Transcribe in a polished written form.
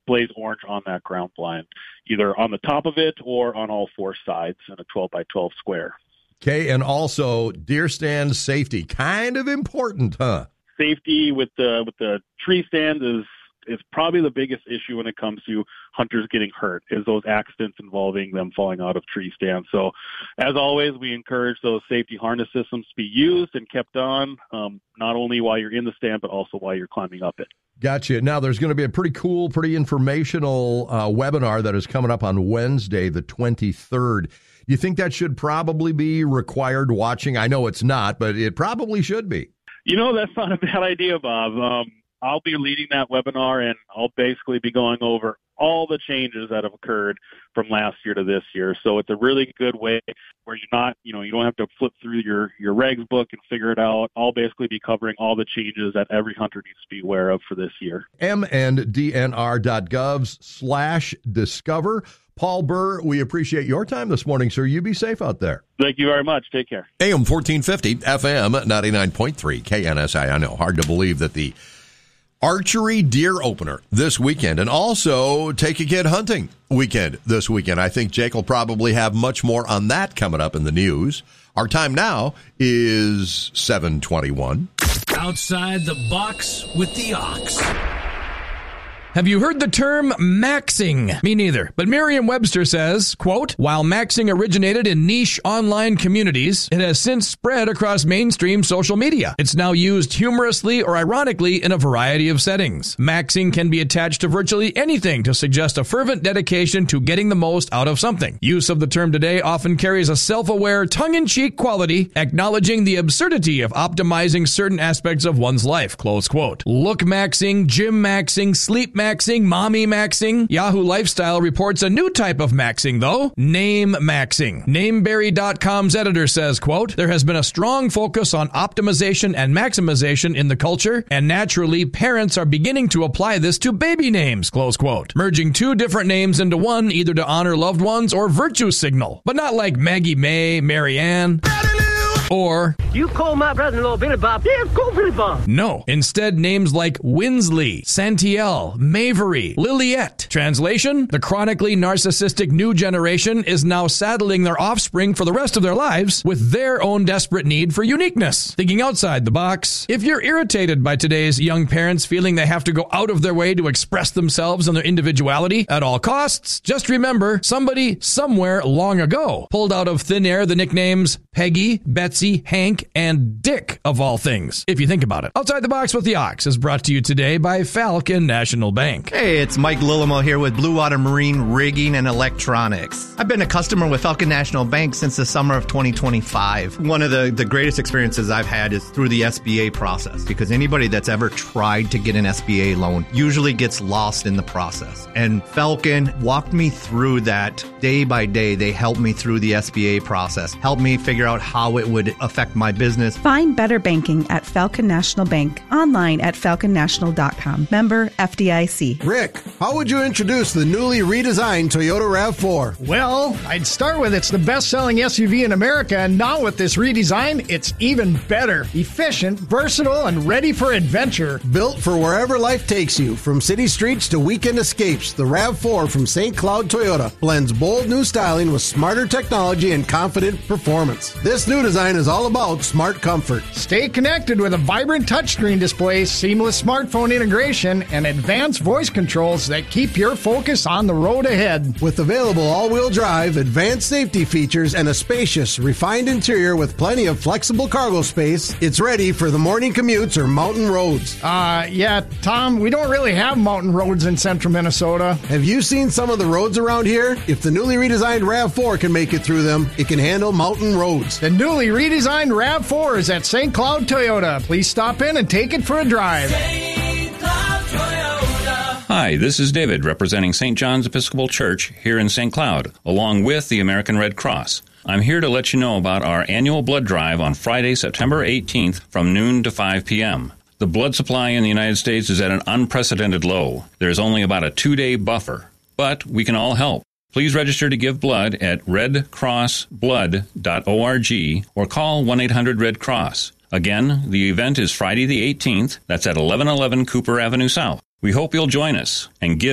blaze orange on that ground blind, either on the top of it or on all four sides in a 12 by 12 square. Okay, and also deer stand safety, kind of important, huh? Safety with the tree stand is probably the biggest issue when it comes to hunters getting hurt, is those accidents involving them falling out of tree stands. So as always, we encourage those safety harness systems to be used and kept on, not only while you're in the stand, but also while you're climbing up it. Gotcha. Now, there's going to be a pretty cool, pretty informational webinar that is coming up on Wednesday, the 23rd. You think that should probably be required watching? I know it's not, but it probably should be. That's not a bad idea, Bob. I'll be leading that webinar, and I'll basically be going over all the changes that have occurred from last year to this year. So it's a really good way where you're not, you don't have to flip through your regs book and figure it out. I'll basically be covering all the changes that every hunter needs to be aware of for this year. mndnr.gov/discover. Paul Burr, we appreciate your time this morning, sir. You be safe out there. Thank you very much. Take care. AM 1450, FM 99.3, KNSI. I know, hard to believe that the archery deer opener this weekend, and also Take a Kid hunting weekend this weekend. I think Jake will probably have much more on that coming up in the news. Our time now is 7:21. Outside the box with the ox. Have you heard the term maxing? Me neither. But Merriam-Webster says, quote, while maxing originated in niche online communities, it has since spread across mainstream social media. It's now used humorously or ironically in a variety of settings. Maxing can be attached to virtually anything to suggest a fervent dedication to getting the most out of something. Use of the term today often carries a self-aware, tongue-in-cheek quality, acknowledging the absurdity of optimizing certain aspects of one's life, close quote. Look maxing, gym maxing, sleep maxing, mommy maxing. Yahoo Lifestyle reports a new type of maxing, though, name maxing. Nameberry.com's editor says, quote, there has been a strong focus on optimization and maximization in the culture, and naturally, parents are beginning to apply this to baby names, close quote. Merging two different names into one, either to honor loved ones or virtue signal, but not like Maggie May, Mary Ann, or you call my brother-in-law Billy Bob. Yeah, go Billy Bob. No. Instead, names like Winsley, Santiel, Mavery, Liliette. Translation, the chronically narcissistic new generation is now saddling their offspring for the rest of their lives with their own desperate need for uniqueness. Thinking outside the box, if you're irritated by today's young parents feeling they have to go out of their way to express themselves and their individuality at all costs, just remember somebody somewhere long ago pulled out of thin air the nicknames Peggy, Betsy, Hank, and Dick, of all things, if you think about it. Outside the Box with the Ox is brought to you today by Falcon National Bank. Hey, it's Mike Lillimo here with Blue Water Marine Rigging and Electronics. I've been a customer with Falcon National Bank since the summer of 2025. One of the greatest experiences I've had is through the SBA process, because anybody that's ever tried to get an SBA loan usually gets lost in the process. And Falcon walked me through that day by day. They helped me through the SBA process, helped me figure out how it would affect my business. Find better banking at Falcon National Bank. Online at falconnational.com. Member FDIC. Rick, how would you introduce the newly redesigned Toyota RAV4? Well, I'd start with it's the best-selling SUV in America, and now with this redesign, it's even better. Efficient, versatile, and ready for adventure. Built for wherever life takes you, from city streets to weekend escapes, the RAV4 from St. Cloud Toyota blends bold new styling with smarter technology and confident performance. This new design is all about smart comfort. Stay connected with a vibrant touchscreen display, seamless smartphone integration, and advanced voice controls that keep your focus on the road ahead. With available all-wheel drive, advanced safety features, and a spacious, refined interior with plenty of flexible cargo space, it's ready for the morning commutes or mountain roads. Yeah, Tom, we don't really have mountain roads in central Minnesota. Have you seen some of the roads around here? If the newly redesigned RAV4 can make it through them, it can handle mountain roads. The newly redesigned RAV4 is at St. Cloud Toyota. Please stop in and take it for a drive. St. Cloud Toyota. Hi, this is David representing St. John's Episcopal Church here in St. Cloud, along with the American Red Cross. I'm here to let you know about our annual blood drive on Friday, September 18th from noon to 5 p.m. The blood supply in the United States is at an unprecedented low. There's only about a 2-day buffer, but we can all help. Please register to give blood at redcrossblood.org or call 1-800-RED-CROSS. Again, the event is Friday the 18th. That's at 1111 Cooper Avenue South. We hope you'll join us and give